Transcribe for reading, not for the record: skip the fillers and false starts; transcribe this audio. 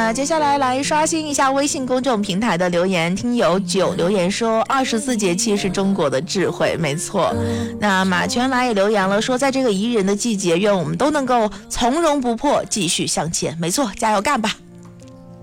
那接下来来刷新一下微信公众平台的留言，听友9留言说24节气是中国的智慧，没错。那马全来也留言了，说在这个宜人的季节，愿我们都能够从容不迫，继续向前，没错，加油干吧。